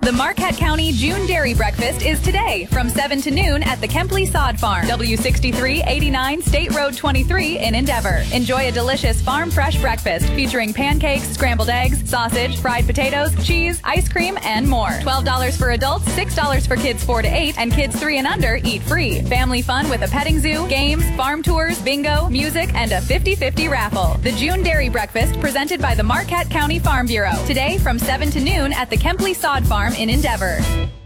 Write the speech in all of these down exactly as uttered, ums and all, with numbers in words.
The Marquette County June Dairy Breakfast is today from seven to noon at the Kempley Sod Farm, W sixty-three eighty-nine State Road twenty-three in Endeavor. Enjoy a delicious farm fresh breakfast featuring pancakes, scrambled eggs, sausage, fried potatoes, cheese, ice cream, and more. twelve dollars for adults, six dollars for kids four to eight, and kids three and under eat free. Family fun with a petting zoo, games, farm tours, bingo, music, and a fifty-fifty raffle. The June Dairy Breakfast presented by the Marquette County Farm Bureau. Today from seven to noon at the Kempley Sod Farm in Endeavor.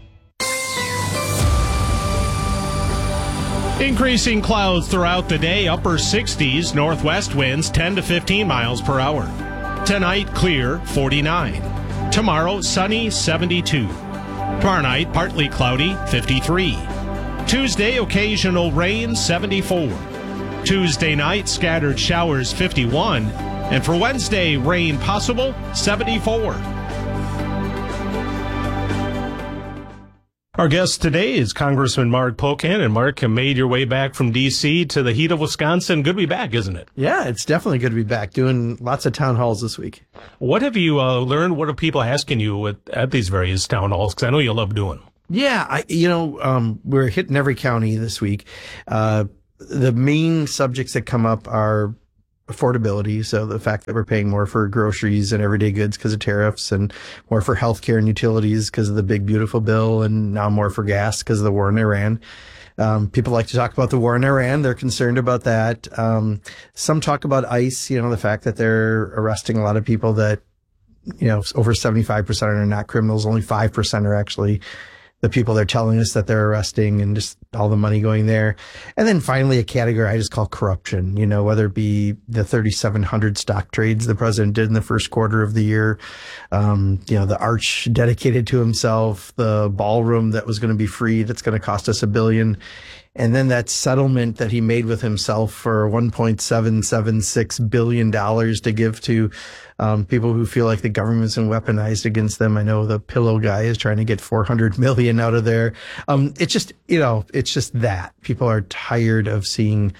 Increasing clouds throughout the day, upper sixties, northwest winds ten to fifteen miles per hour. Tonight, clear, forty-nine. Tomorrow, sunny, seventy-two. Tomorrow night, partly cloudy, fifty-three. Tuesday, occasional rain, seventy-four. Tuesday night, scattered showers, fifty-one. And for Wednesday, rain possible, seventy-four. Our guest today is Congressman Mark Pocan. And Mark, you made your way back from D C to the heat of Wisconsin. Good to be back, isn't it? Yeah, it's definitely good to be back, doing lots of town halls this week. What have you uh, learned? What are people asking you at, at these various town halls? Because I know you love doing them. Yeah, I, you know, um, we're hitting every county this week. Uh, the main subjects that come up are affordability. So the fact that we're paying more for groceries and everyday goods because of tariffs, and more for healthcare and utilities because of the big, beautiful bill, and now more for gas because of the war in Iran. Um, people like to talk about the war in Iran. They're concerned about that. Um, some talk about ICE, you know, the fact that they're arresting a lot of people that, you know, over seventy-five percent are not criminals. Only five percent are actually the people they're telling us that they're arresting, and just all the money going there. And then finally, a category I just call corruption, you know, whether it be the thirty-seven hundred stock trades the president did in the first quarter of the year, um, you know, the arch dedicated to himself, the ballroom that was going to be free, that's going to cost us a billion. And then that settlement that he made with himself for one point seven seven six billion dollars to give to um, people who feel like the government's been weaponized against them. I know the pillow guy is trying to get four hundred million dollars out of there. Um, it's just, you know, it's just that. People are tired of seeing,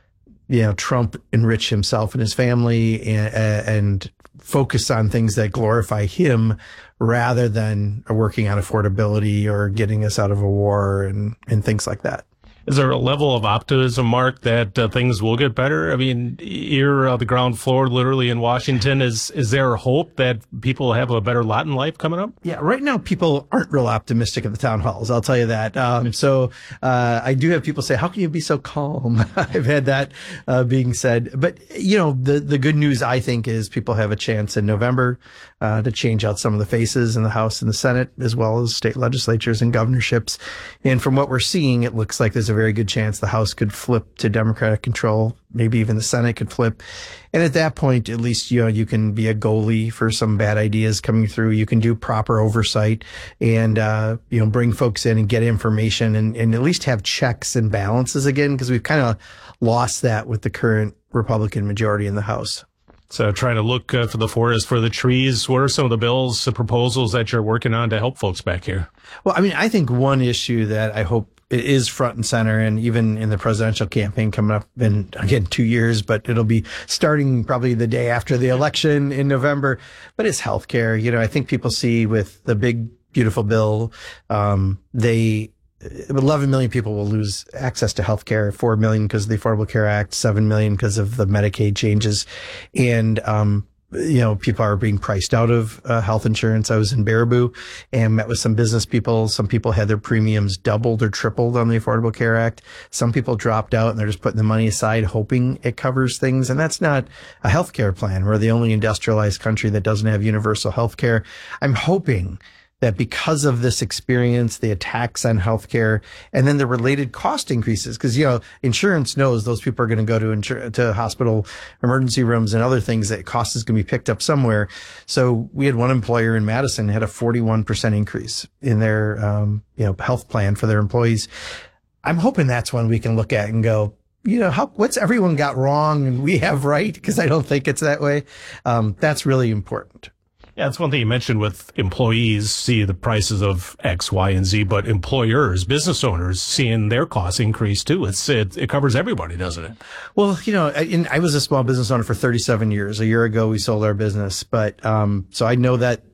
you know, Trump enrich himself and his family and, and focus on things that glorify him rather than working on affordability or getting us out of a war and, and things like that. Is there a level of optimism, Mark, that uh, things will get better? I mean, you're uh, the ground floor, literally in Washington. Is is there hope that people will have a better lot in life coming up? Yeah, right now people aren't real optimistic at the town halls. I'll tell you that. Um, so uh, I do have people say, "How can you be so calm?" I've had that uh, being said. But you know, the the good news I think is people have a chance in November uh, to change out some of the faces in the House and the Senate, as well as state legislatures and governorships. And from what we're seeing, it looks like there's a very good chance the House could flip to Democratic control. Maybe even the Senate could flip. And at that point, at least, you know, you can be a goalie for some bad ideas coming through. You can do proper oversight and, uh, you know, bring folks in and get information and, and at least have checks and balances again, because we've kind of lost that with the current Republican majority in the House. So trying to look uh, for the forest for the trees. What are some of the bills, the proposals that you're working on to help folks back here? Well, I mean, I think one issue that I hope it is front and center, and even in the presidential campaign coming up in, again, two years, but it'll be starting probably the day after the election in November. But it's healthcare. You know, I think people see with the big, beautiful bill, um, they, eleven million people will lose access to healthcare, four million because of the Affordable Care Act, seven million because of the Medicaid changes. And, um, you know, people are being priced out of uh, health insurance. I was in Baraboo and met with some business people. Some people had their premiums doubled or tripled on the Affordable Care Act. Some people dropped out and they're just putting the money aside, hoping it covers things. And that's not a healthcare plan. We're the only industrialized country that doesn't have universal healthcare. I'm hoping that because of this experience, the attacks on healthcare, and then the related cost increases, because, you know, insurance knows those people are going to go to insur- to hospital emergency rooms and other things, that cost is going to be picked up somewhere. So we had one employer in Madison had a forty-one percent increase in their, um, you know, health plan for their employees. I'm hoping that's one we can look at and go, you know, how, what's everyone got wrong and we have right? Because I don't think it's that way. Um, that's really important. Yeah, that's one thing you mentioned with employees see the prices of X, Y, and Z, but employers, business owners, seeing their costs increase too. It's it, it covers everybody, doesn't it? Well, you know, I, I was a small business owner for thirty-seven years. A year ago, we sold our business, but um, so I know that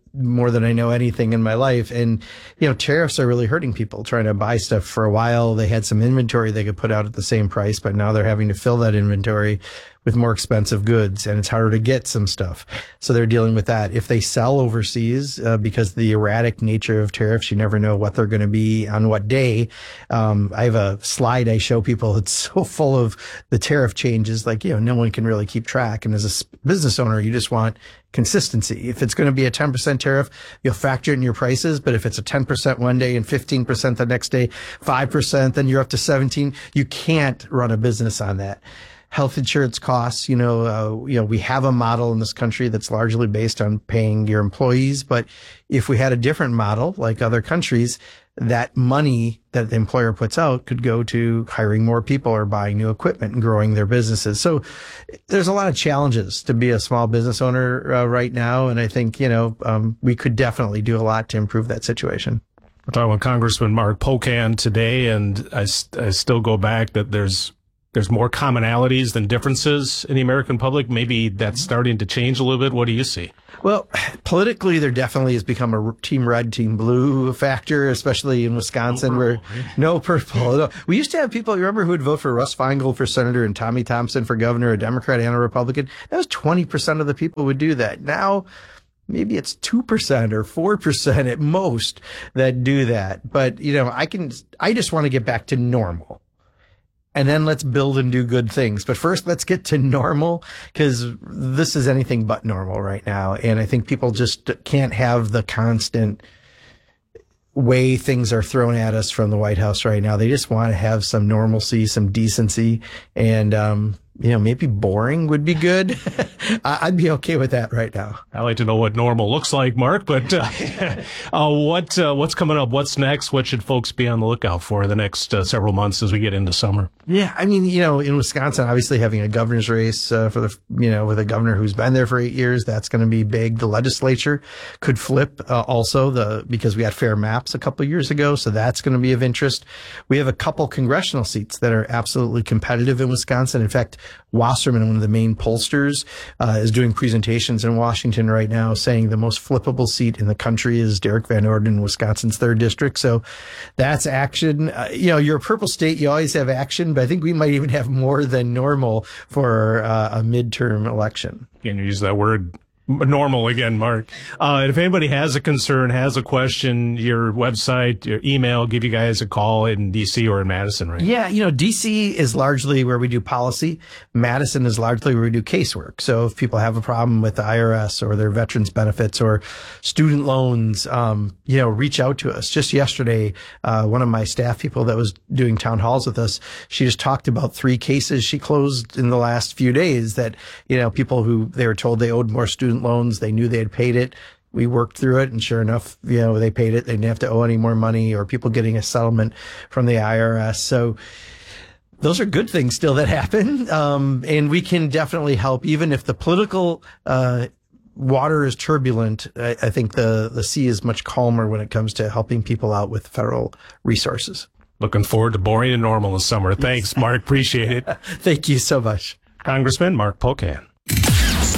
more than I know anything in my life. And, you know, tariffs are really hurting people trying to buy stuff. For a while, they had some inventory they could put out at the same price, but now they're having to fill that inventory with more expensive goods, and it's harder to get some stuff. So they're dealing with that. If they sell overseas, uh, because the erratic nature of tariffs, you never know what they're going to be on what day. Um, I have a slide I show people. It's so full of the tariff changes. Like, you know, no one can really keep track. And as a business owner, you just want consistency. If it's going to be a ten percent tariff, you'll factor it in your prices. But if it's a ten percent one day and fifteen percent the next day, five percent, then you're up to seventeen. You can't run a business on that. Health insurance costs, you know, uh, you know, we have a model in this country that's largely based on paying your employees. But if we had a different model like other countries, that money that the employer puts out could go to hiring more people or buying new equipment and growing their businesses. So there's a lot of challenges to be a small business owner uh, right now. And I think, you know, um, we could definitely do a lot to improve that situation. We're talking with Congressman Mark Pocan today, and I, I still go back that there's There's more commonalities than differences in the American public. Maybe that's starting to change a little bit. What do you see? Well, politically, there definitely has become a team red, team blue factor, especially in Wisconsin, no purple, where right? no purple. No. We used to have people, you remember, who would vote for Russ Feingold for senator and Tommy Thompson for governor, a Democrat and a Republican. That was twenty percent of the people would do that. Now, maybe it's two percent or four percent at most that do that. But, you know, I can, I just want to get back to normal. And then let's build and do good things. But first, let's get to normal, because this is anything but normal right now. And I think people just can't have the constant way things are thrown at us from the White House right now. They just want to have some normalcy, some decency, and, um, you know, maybe boring would be good. I'd be okay with that right now. I like to know what normal looks like, Mark, but uh, uh, what uh, what's coming up? What's next? What should folks be on the lookout for the next uh, several months as we get into summer? Yeah, I mean, you know, in Wisconsin, obviously having a governor's race uh, for the, you know, with a governor who's been there for eight years, that's going to be big. The legislature could flip uh, also the because we had fair maps a couple of years ago, so that's going to be of interest. We have a couple congressional seats that are absolutely competitive in Wisconsin. In fact, Wasserman, one of the main pollsters, uh, is doing presentations in Washington right now saying the most flippable seat in the country is Derek Van Orden, Wisconsin's third district. So that's action. Uh, you know, you're a purple state, you always have action, but I think we might even have more than normal for uh, a midterm election. Can you use that word? Normal again, Mark. Uh, and if anybody has a concern, has a question, your website, your email, give you guys a call in D C or in Madison, right? Yeah, you know, D C is largely where we do policy. Madison is largely where we do casework. So if people have a problem with the I R S or their veterans benefits or student loans, um, you know, reach out to us. Just yesterday, uh, one of my staff people that was doing town halls with us, she just talked about three cases she closed in the last few days that, you know, people who they were told they owed more student loans, they knew they had paid it. We worked through it, and sure enough, you know, they paid it. They didn't have to owe any more money, or people getting a settlement from the I R S. So those are good things still that happen. Um, and we can definitely help, even if the political, uh, water is turbulent. I, I think the, the sea is much calmer when it comes to helping people out with federal resources. Looking forward to boring and normal this summer. Thanks, Mark. Appreciate it. Thank you so much. Congressman Mark Pocan.